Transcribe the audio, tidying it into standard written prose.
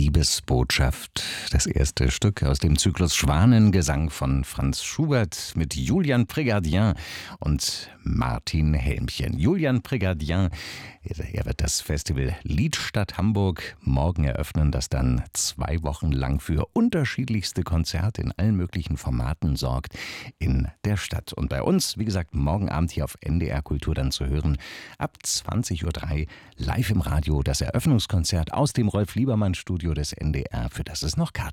Liebesbotschaft, das erste Stück aus dem Zyklus Schwanengesang von Franz Schubert mit Julian Prégardien und Martin Helmchen. Julian Prégardien, er wird das Festival Liedstadt Hamburg morgen eröffnen, das dann 2 Wochen lang für unterschiedlichste Konzerte in allen möglichen Formaten sorgt in der Stadt. Und bei uns, wie gesagt, morgen Abend hier auf NDR Kultur dann zu hören, ab 20:03 Uhr live im Radio das Eröffnungskonzert aus dem Rolf-Liebermann-Studio des NDR, für das es noch Karten